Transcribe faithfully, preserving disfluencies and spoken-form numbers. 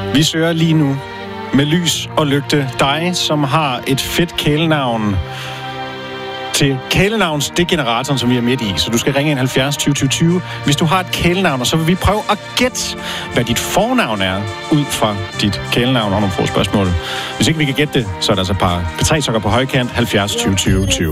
Vi søger lige nu med lys og lygte dig, som har et fedt kælenavn til kælenavnsdegeneratoren, som vi er midt i. Så du skal ringe ind halvfjerds tyve tyve tyve, hvis du har et kælenavn, og så vil vi prøve at gætte, hvad dit fornavn er, ud fra dit kælenavn og nogle få spørgsmål. Hvis ikke vi kan gætte det, så er der altså et par P tre-sokker på højkant, halvfjerds tyve tyve tyve.